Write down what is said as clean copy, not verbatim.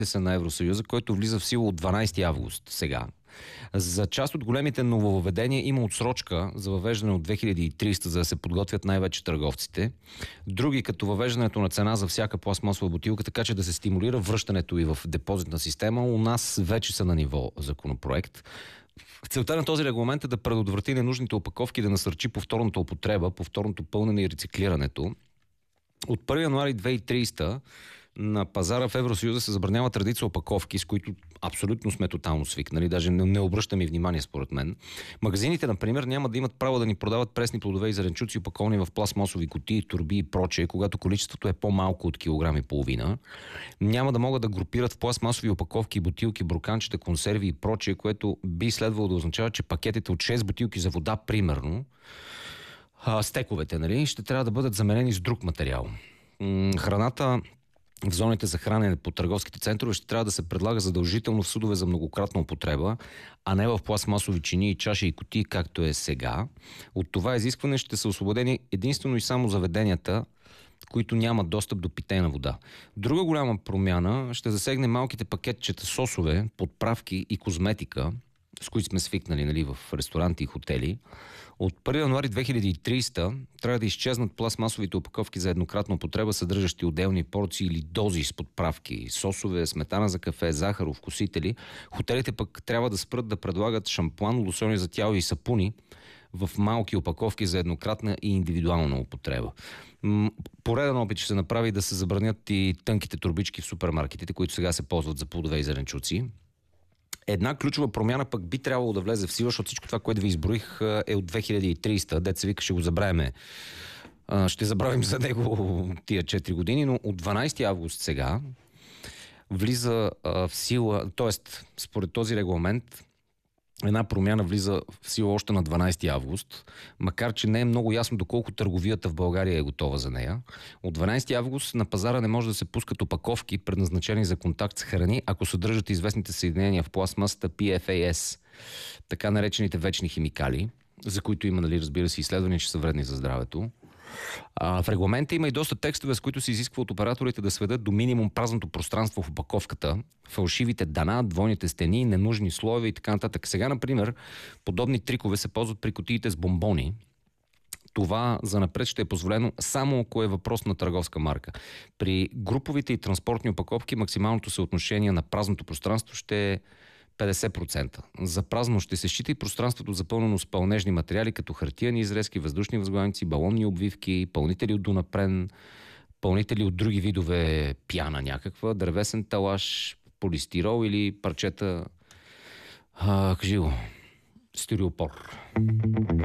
са на Евросъюза, който влиза в сила от 12 август сега. За част от големите нововведения има отсрочка за въвеждане от 2300, за да се подготвят най-вече търговците. Други, като въвеждането на цена за всяка пластмасова бутилка, така че да се стимулира връщането и в депозитна система, у нас вече са на ниво законопроект. Целта на този регламент е да предотврати ненужните опаковки, да насърчи повторната употреба, повторното пълнене и рециклирането. От 1 януари 2030 на пазара в Евросъюза се забраняват редица опаковки, с които абсолютно сме тотално свикнали, даже не обръщаме внимание според мен. Магазините, например, няма да имат право да ни продават пресни плодове и зеленчуци, опаковани в пластмасови кутии, турби и прочее, когато количеството е по-малко от килограм и половина. Няма да могат да групират в пластмасови опаковки, бутилки, броканчета, консерви и прочее, което би следвало да означава, че пакетите от 6 бутилки за вода, примерно, стековете, нали, ще трябва да бъдат заменени с друг материал. Храната в зоните за хранене по търговските центрове ще трябва да се предлага задължително в съдове за многократна употреба, а не в пластмасови чини, чаши и кутии, както е сега. От това изискване ще са освободени единствено и само заведенията, които нямат достъп до питейна вода. Друга голяма промяна ще засегне малките пакетчета сосове, подправки и козметика, с които сме свикнали, нали, в ресторанти и хотели. От 1 януари 2030 трябва да изчезнат пластмасовите опаковки за еднократна употреба, съдържащи отделни порции или дози с подправки, сосове, сметана за кафе, захар, вкусители. Хотелите пък трябва да спрат да предлагат шампуан, лосони за тяло и сапуни в малки опаковки за еднократна и индивидуална употреба. Пореден опит ще се направи да се забранят и тънките турбички в супермаркетите, които сега се ползват за плодове и зеленчуци. Една ключова промяна пък би трябвало да влезе в сила, защото всичко това, което ви изброих, е от 2300. Деца вика, ще го забравяме. Ще забравим за него тия 4 години, но от 12 август сега влиза в сила, т.е. според този регламент, една промяна влиза в сила още на 12 август, макар че не е много ясно доколко търговията в България е готова за нея. От 12 август на пазара не може да се пускат опаковки, предназначени за контакт с храни, ако съдържат известните съединения в пластмасата PFAS, така наречените вечни химикали, за които има, нали, разбира се, изследвания, че са вредни за здравето. В регламента има и доста текстове, с които се изисква от операторите да сведат до минимум празното пространство в опаковката, фалшивите дана, двойните стени, ненужни слоеве и така нататък. Сега, например, подобни трикове се ползват при кутиите с бомбони. Това занапред ще е позволено само ако е въпрос на търговска марка. При груповите и транспортни опаковки максималното съотношение на празното пространство ще е 50%. За празно ще се счита и пространството запълнено с пълнежни материали, като хартияни изрезки, въздушни възглавници, балонни обвивки, пълнители от дунапрен, пълнители от други видове пяна някаква, дървесен талаш, полистирол или парчета, кажи го, стироопор.